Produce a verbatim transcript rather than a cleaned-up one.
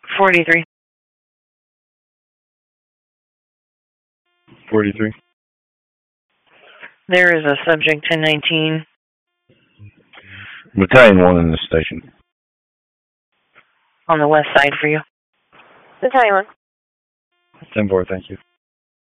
forty-three. forty-three. There is a subject ten nineteen. Battalion one in the station. On the west side for you. Battalion one. ten four, thank you.